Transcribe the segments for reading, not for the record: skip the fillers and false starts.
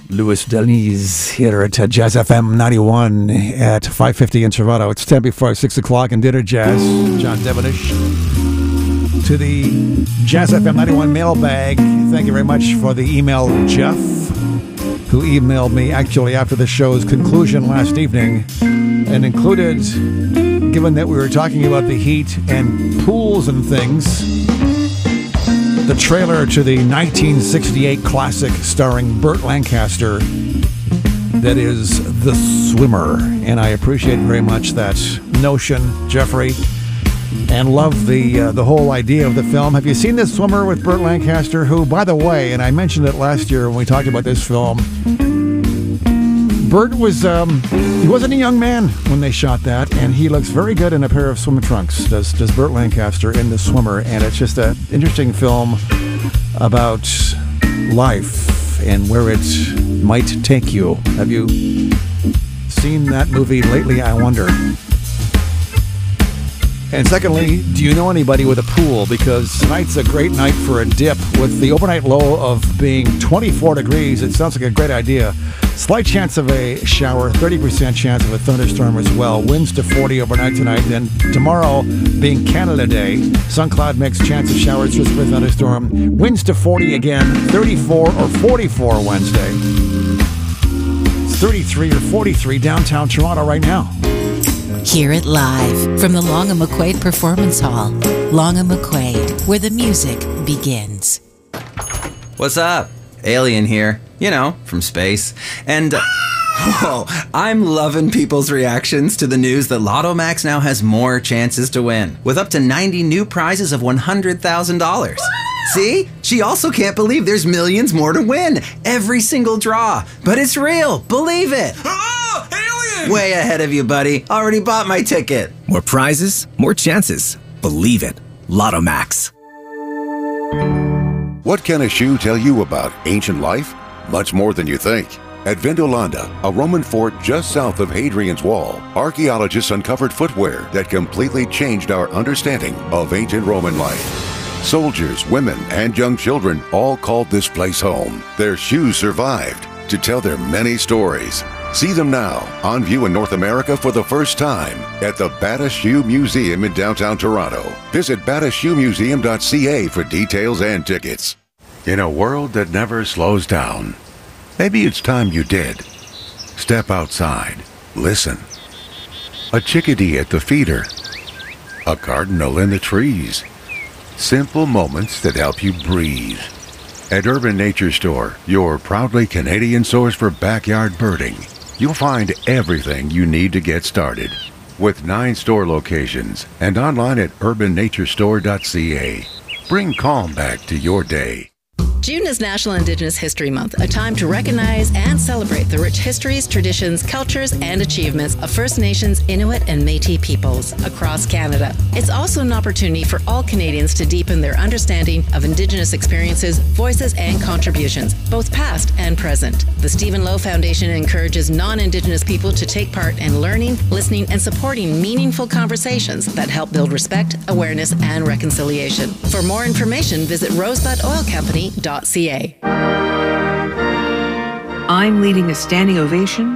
Louis Denis here at Jazz FM 91 at 5:50 in Toronto. It's 10 before 6 o'clock in Dinner Jazz. John Devonish to the Jazz FM 91 mailbag. Thank you very much for the email, Jeff, who emailed me actually after the show's conclusion last evening and included, given that we were talking about the heat and pools and things, the trailer to the 1968 classic starring Burt Lancaster that is The Swimmer. And I appreciate very much that notion, Jeffrey, and love the whole idea of the film. Have you seen The Swimmer with Burt Lancaster, who, by the way, and I mentioned it last year when we talked about this film, Burt was, he wasn't a young man when they shot that, and he looks very good in a pair of swimming trunks, does Burt Lancaster in The Swimmer, and it's just an interesting film about life and where it might take you. Have you seen that movie lately, I wonder? And secondly, do you know anybody with a pool? Because tonight's a great night for a dip with the overnight low of being 24 degrees. It sounds like a great idea. Slight chance of a shower, 30% chance of a thunderstorm as well. Winds to 40 overnight tonight. Then tomorrow being Canada Day, sun cloud mix, chance of showers, just for a thunderstorm. Winds to 40 again, 34 or 44 Wednesday. It's 33 or 43 downtown Toronto right now. Hear it live from the Long and McQuaid Performance Hall. Long and McQuaid, where the music begins. What's up? Alien here. You know, from space. And, whoa, I'm loving people's reactions to the news that Lotto Max now has more chances to win, with up to 90 new prizes of $100,000. See? She also can't believe there's millions more to win. Every single draw. But it's real. Believe it. Oh, alien! Way ahead of you, buddy. Already bought my ticket. More prizes, more chances. Believe it. Lotto Max. What can a shoe tell you about ancient life? Much more than you think. At Vindolanda, a Roman fort just south of Hadrian's Wall, archaeologists uncovered footwear that completely changed our understanding of ancient Roman life. Soldiers, women, and young children all called this place home. Their shoes survived to tell their many stories. See them now, on view in North America for the first time at the Bata Shoe Museum in downtown Toronto. Visit batashoemuseum.ca for details and tickets. In a world that never slows down, maybe it's time you did. Step outside. Listen. A chickadee at the feeder. A cardinal in the trees. Simple moments that help you breathe. At Urban Nature Store, your proudly Canadian source for backyard birding, you'll find everything you need to get started. With 9 store locations and online at urbannaturestore.ca. Bring calm back to your day. June is National Indigenous History Month, a time to recognize and celebrate the rich histories, traditions, cultures, and achievements of First Nations, Inuit, and Métis peoples across Canada. It's also an opportunity for all Canadians to deepen their understanding of Indigenous experiences, voices, and contributions, both past and present. The Stephen Lowe Foundation encourages non-Indigenous people to take part in learning, listening, and supporting meaningful conversations that help build respect, awareness, and reconciliation. For more information, visit rosebudoilcompany.ca. I'm leading a standing ovation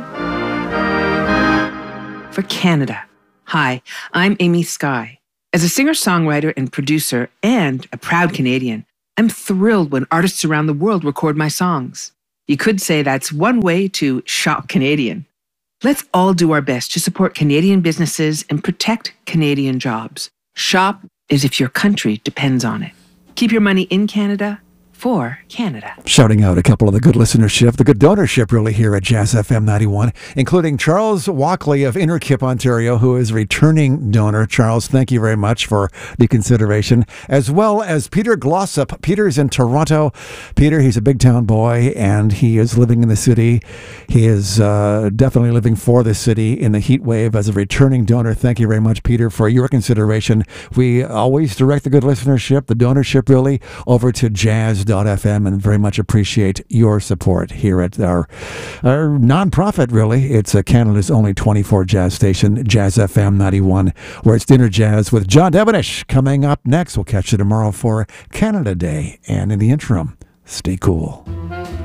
for Canada. Hi, I'm Amy Skye. As a singer-songwriter and producer and a proud Canadian, I'm thrilled when artists around the world record my songs. You could say that's one way to shop Canadian. Let's all do our best to support Canadian businesses and protect Canadian jobs. Shop as if your country depends on it. Keep your money in Canada for Canada. Shouting out a couple of the good listenership, the good donorship really here at Jazz FM 91, including Charles Walkley of Innerkip, Ontario, who is a returning donor. Charles, thank you very much for the consideration, as well as Peter Glossop. Peter's in Toronto. Peter, he's a big town boy, and he is living in the city. He is definitely living for the city in the heat wave as a returning donor. Thank you very much, Peter, for your consideration. We always direct the good listenership, the donorship really, over to Jazz.fm, and very much appreciate your support here at our non-profit, really. It's Canada's only 24 jazz station, Jazz FM 91, where it's Dinner Jazz with John Devonish. Coming up next, we'll catch you tomorrow for Canada Day. And in the interim, stay cool.